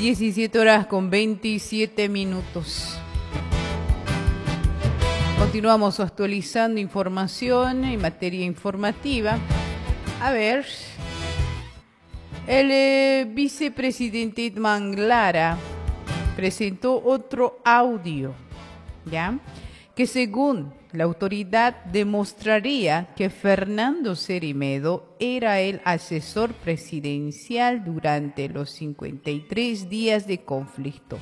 17 horas con 27 minutos. Continuamos actualizando información en materia informativa. A ver, el vicepresidente Edman Lara presentó otro audio, ¿ya?, que según la autoridad demostraría que Fernando Cermedo era el asesor presidencial durante los 53 días de conflicto.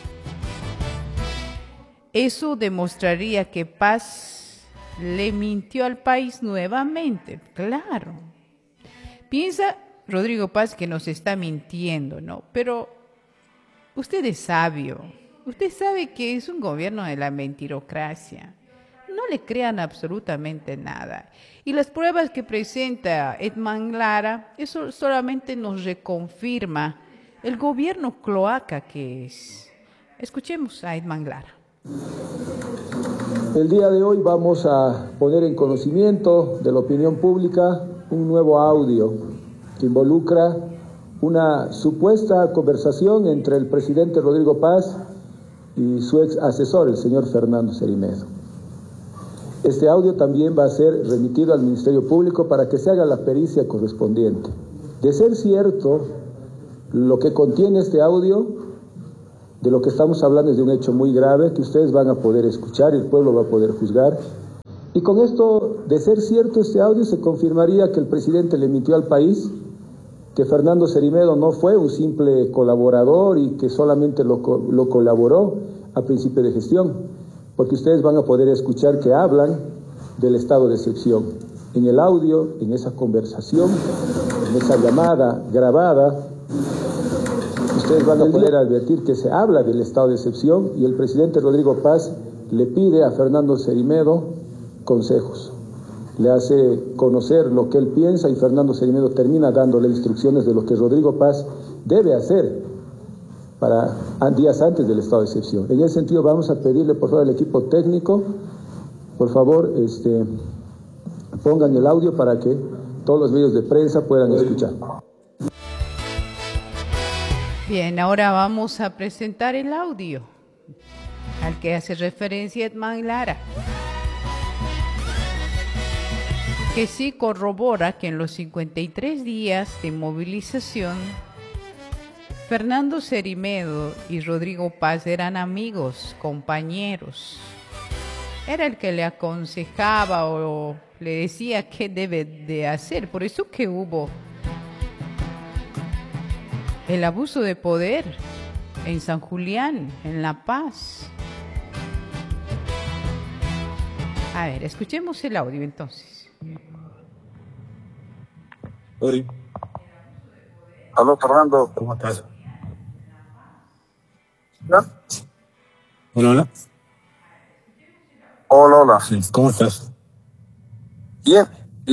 Eso demostraría que Paz le mintió al país nuevamente. Claro. Piensa Rodrigo Paz que nos está mintiendo, ¿no? Pero usted es sabio. Usted sabe que es un gobierno de la mentirocracia. No le crean absolutamente nada. Y las pruebas que presenta Edman Lara, eso solamente nos reconfirma el gobierno cloaca que es. Escuchemos a Edman Lara. El día de hoy vamos a poner en conocimiento de la opinión pública un nuevo audio que involucra una supuesta conversación entre el presidente Rodrigo Paz y su ex asesor, el señor Fernando Cermedo. Este audio también va a ser remitido al Ministerio Público para que se haga la pericia correspondiente. De ser cierto lo que contiene este audio, de lo que estamos hablando es de un hecho muy grave que ustedes van a poder escuchar y el pueblo va a poder juzgar. Y con esto, de ser cierto este audio, se confirmaría que el presidente le mintió al país, que Fernando Cermedo no fue un simple colaborador y que solamente lo colaboró a principio de gestión, porque ustedes van a poder escuchar que hablan del estado de excepción. En el audio, en esa conversación, en esa llamada grabada, ustedes van a poder advertir que se habla del estado de excepción y el presidente Rodrigo Paz le pide a Fernando Cermedo consejos. Le hace conocer lo que él piensa y Fernando Cermedo termina dándole instrucciones de lo que Rodrigo Paz debe hacer para días antes del estado de excepción. En ese sentido vamos a pedirle por favor al equipo técnico, por favor, pongan el audio para que todos los medios de prensa puedan escuchar. Bien, ahora vamos a presentar el audio al que hace referencia Edman Lara, que sí corrobora que en los 53 días de movilización, Fernando Cermedo y Rodrigo Paz eran amigos, compañeros. Era el que le aconsejaba o le decía qué debe de hacer. Por eso que hubo el abuso de poder en San Julián, en La Paz. A ver, escuchemos el audio entonces. Ori. Aló, Fernando. ¿Cómo estás? ¿Ya? Hola, hola. Hola, hola. Sí, ¿cómo estás? Bien.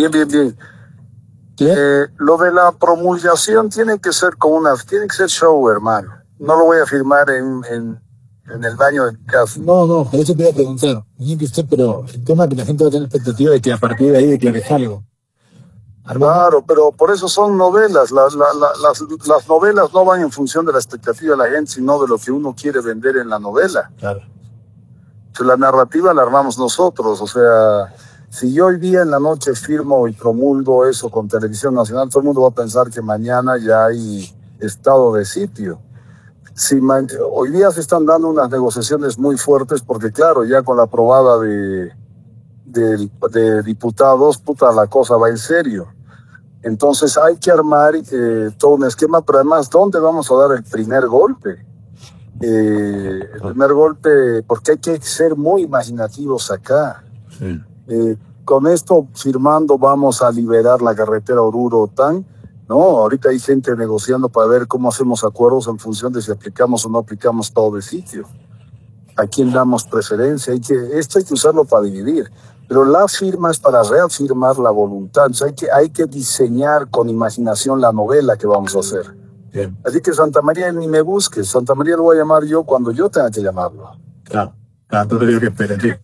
¿Sí? Lo de la promulgación tiene que ser tiene que ser show, hermano. No lo voy a firmar en el baño de mi casa. No, por eso te iba a preguntar. Tiene que ser, pero el tema es que la gente va a tener expectativa de que a partir de ahí declares algo. Claro, pero por eso son novelas. Las novelas no van en función de la expectativa de la gente, sino de lo que uno quiere vender en la novela. Claro. Entonces, la narrativa la armamos nosotros. O sea, si yo hoy día en la noche firmo y promulgo eso con Televisión Nacional, todo el mundo va a pensar que mañana ya hay estado de sitio. Hoy día se están dando unas negociaciones muy fuertes porque, claro, ya con la aprobada de diputados, la cosa va en serio. Entonces hay que armar todo un esquema, pero además, ¿dónde vamos a dar el primer golpe? El primer golpe, porque hay que ser muy imaginativos acá. Sí. Con esto firmando vamos a liberar la carretera Oruro-Otán. No, ahorita hay gente negociando para ver cómo hacemos acuerdos en función de si aplicamos o no aplicamos todo de sitio. ¿A quién damos preferencia? Esto hay que usarlo para dividir. Pero la firma es para reafirmar la voluntad. O sea, hay que diseñar con imaginación la novela que vamos a hacer. Bien. Así que Santa María ni me busques. Santa María lo voy a llamar yo cuando yo tenga que llamarlo. Claro. Tú te digo que esperen.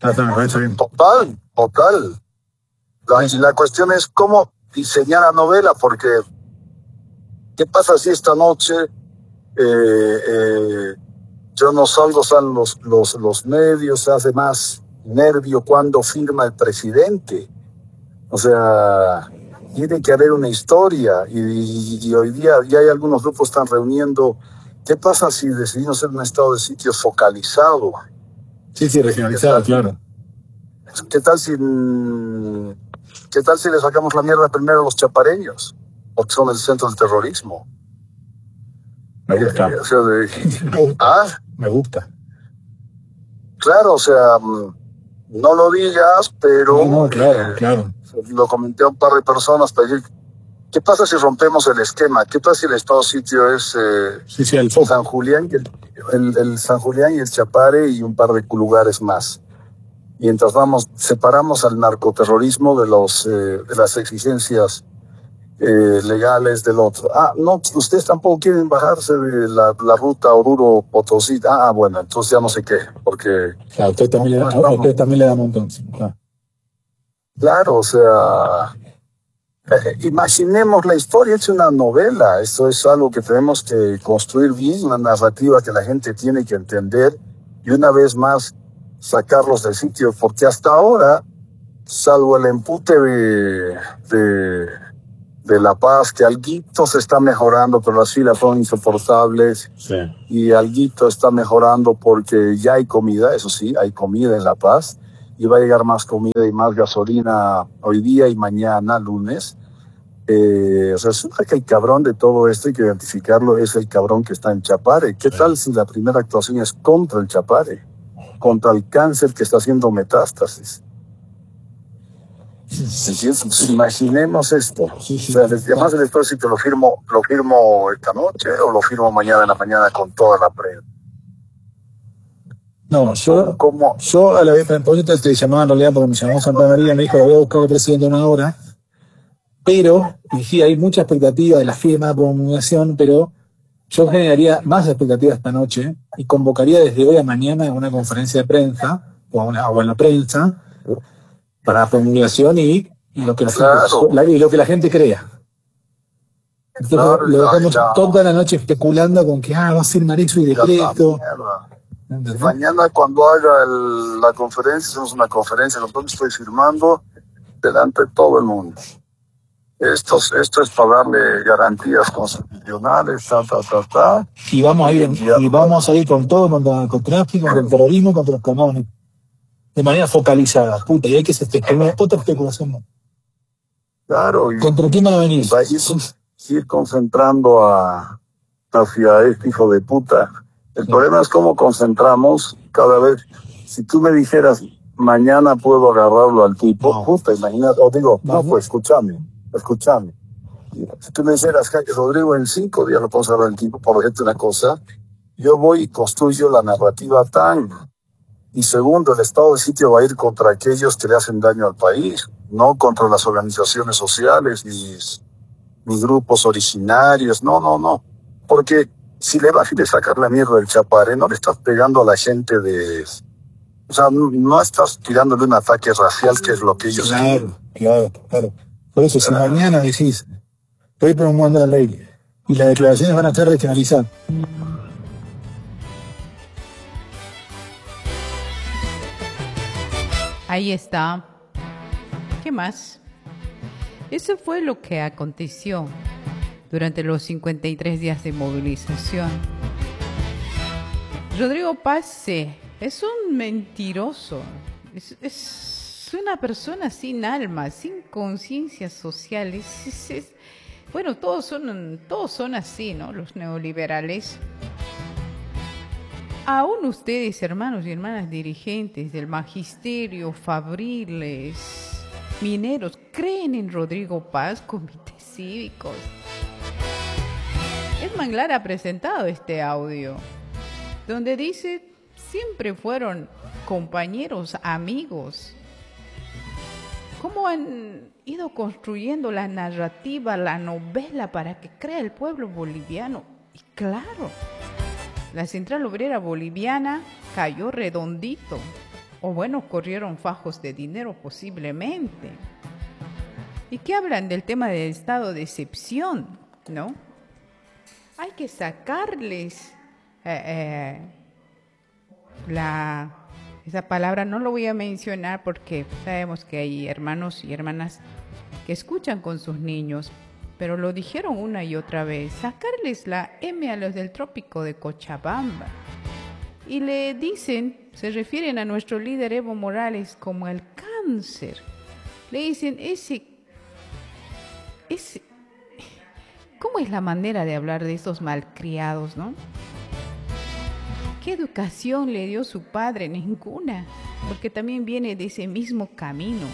Total. La cuestión es cómo diseñar la novela, porque ¿qué pasa si esta noche Yo no salgo, salen los medios, se hace más nervio cuando firma el presidente. O sea, tiene que haber una historia y hoy día ya hay algunos grupos que están reuniendo. ¿Qué pasa si decidimos hacer un estado de sitio focalizado? Sí, regionalizado, claro. ¿Qué tal si le sacamos la mierda primero a los chapareños? Porque son el centro del terrorismo. Me gusta. O sea, ¿ah? Me gusta. Claro, o sea, no lo digas, pero No, claro. Lo comenté a un par de personas para decir, ¿qué pasa si rompemos el esquema? ¿Qué pasa si el estado sitio es el foco. San Julián, el San Julián y el Chapare y un par de lugares más? Mientras separamos al narcoterrorismo de las exigencias legales del otro. No, ustedes tampoco quieren bajarse de la ruta Oruro-Potosí. Bueno, entonces ya no sé qué, porque... Claro, usted también le da un montón. Claro, o sea... imaginemos la historia, es una novela. Esto es algo que tenemos que construir bien, una narrativa que la gente tiene que entender y una vez más sacarlos del sitio, porque hasta ahora, salvo el empute de La Paz, que alguito se está mejorando, pero las filas son insoportables. Sí. Y alguito está mejorando porque ya hay comida, eso sí, hay comida en La Paz, y va a llegar más comida y más gasolina hoy día y mañana, lunes. O sea, resulta que el cabrón de todo esto, hay que identificarlo, es el cabrón que está en Chapare. ¿Qué tal si la primera actuación es contra el Chapare? Contra el cáncer que está haciendo metástasis. ¿Entiendes? Pues imaginemos esto. O sea, además del ejército lo firmo esta noche o lo firmo mañana en la mañana con toda la prensa. No, yo a la vez, por eso te llamaba en realidad porque me llamó Santa María, me dijo, lo voy a buscar al presidente en una hora, pero, y sí, hay mucha expectativa de la firma de promulgación, pero yo generaría más expectativas esta noche y convocaría desde hoy a mañana una conferencia de prensa, o en la prensa, para la promulgación y lo que la gente crea. Entonces lo dejamos toda la noche especulando con que va a firmar eso y decreto. Mañana cuando haga la conferencia, hacemos una conferencia, nosotros estoy firmando delante de todo el mundo. Esto es para darle garantías constitucionales, Y vamos a ir con todo, contra el tráfico, contra el terrorismo, contra los camiones. De manera focalizada, y hay que se especular, otra especulación. Claro. ¿Contra quién van a venir? Va a ir concentrando hacia este hijo de puta. El problema es cómo concentramos cada vez. Si tú me dijeras, mañana puedo agarrarlo al tipo, puta, imagínate, pues escúchame. Si tú me dijeras, Rodrigo, en 5 días lo puedo agarrar al tipo, por ejemplo, una cosa, yo voy y construyo la narrativa tan. Y segundo, el estado de sitio va a ir contra aquellos que le hacen daño al país, no contra las organizaciones sociales ni grupos originarios, no. Porque si le vas a sacar la mierda del Chapare, no le estás pegando a la gente o sea, no estás tirándole un ataque racial, que es lo que ellos quieren. Claro. Por eso, si mañana decís, estoy promulgando la ley, y las declaraciones van a estar regionalizadas. Ahí está. ¿Qué más? Eso fue lo que aconteció durante los 53 días de movilización. Rodrigo Paz es un mentiroso. Es una persona sin alma, sin conciencia social. Bueno, todos son así, ¿no? Los neoliberales. Aún ustedes, hermanos y hermanas dirigentes del magisterio, fabriles, mineros, creen en Rodrigo Paz, comités cívicos. El Manglar ha presentado este audio, donde dice, siempre fueron compañeros, amigos. ¿Cómo han ido construyendo la narrativa, la novela para que crea el pueblo boliviano? Y claro, la Central Obrera Boliviana cayó redondito. O bueno, corrieron fajos de dinero posiblemente. ¿Y qué hablan del tema del estado de excepción? ¿No? hay que sacarles esa palabra, no lo voy a mencionar porque sabemos que hay hermanos y hermanas que escuchan con sus niños, pero lo dijeron una y otra vez, sacarles la M a los del trópico de Cochabamba. Y le dicen, se refieren a nuestro líder Evo Morales como el cáncer. Le dicen, ¿cómo es la manera de hablar de esos malcriados, no? ¿Qué educación le dio su padre? Ninguna, porque también viene de ese mismo camino.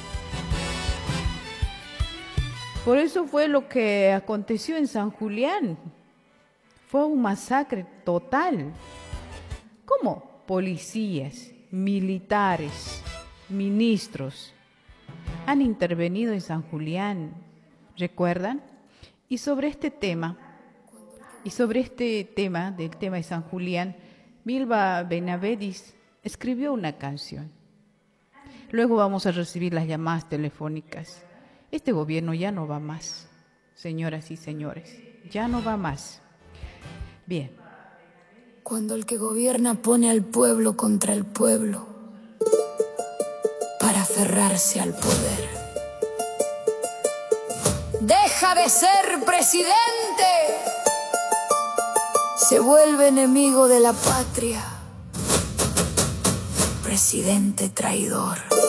Por eso fue lo que aconteció en San Julián. Fue un masacre total. ¿Cómo? Policías, militares, ministros han intervenido en San Julián, ¿recuerdan? Y sobre este tema del tema de San Julián, Milva Benavedis escribió una canción. Luego vamos a recibir las llamadas telefónicas. Este gobierno ya no va más, señoras y señores, ya no va más. Bien. Cuando el que gobierna pone al pueblo contra el pueblo para aferrarse al poder, deja de ser presidente, se vuelve enemigo de la patria, presidente traidor.